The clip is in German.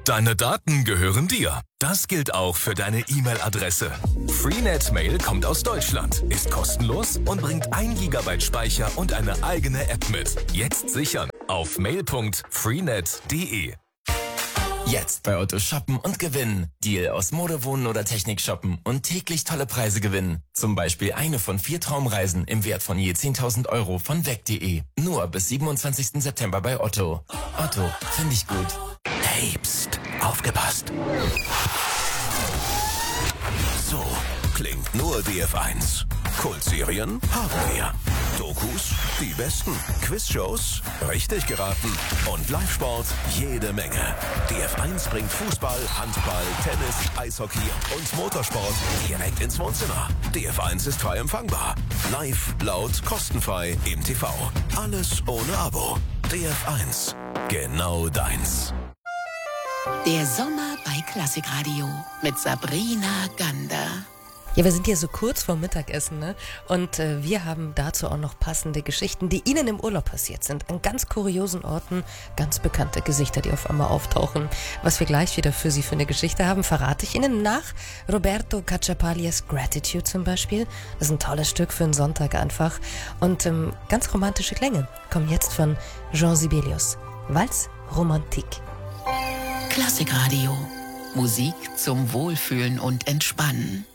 Deine Daten gehören dir. Das gilt auch für deine E-Mail-Adresse. Freenet Mail kommt aus Deutschland, ist kostenlos und bringt 1 GB Speicher und eine eigene App mit. Jetzt sichern auf mail.freenet.de. Jetzt bei Otto shoppen und gewinnen. Deal aus Mode, Wohnen oder Technik shoppen und täglich tolle Preise gewinnen. Zum Beispiel eine von 4 Traumreisen im Wert von je 10.000 € von weg.de. Nur bis 27. September bei Otto. Otto, finde ich gut. Hey, pst, aufgepasst. So klingt nur DF1. Kultserien haben wir. Dokus, die besten. Quizshows, richtig geraten. Und Live-Sport, jede Menge. DF1 bringt Fußball, Handball, Tennis, Eishockey und Motorsport direkt ins Wohnzimmer. DF1 ist frei empfangbar. Live, laut, kostenfrei im TV. Alles ohne Abo. DF1, genau deins. Der Sommer bei Klassikradio mit Sabrina Gander. Ja, wir sind hier so kurz vorm Mittagessen, ne? Und wir haben dazu auch noch passende Geschichten, die Ihnen im Urlaub passiert sind. An ganz kuriosen Orten, ganz bekannte Gesichter, die auf einmal auftauchen. Was wir gleich wieder für Sie für eine Geschichte haben, verrate ich Ihnen nach Roberto Cacciapaglias Gratitude zum Beispiel. Das ist ein tolles Stück für einen Sonntag einfach. Und ganz romantische Klänge kommen jetzt von Jean Sibelius. Walz Romantique. Klassikradio. Musik zum Wohlfühlen und Entspannen.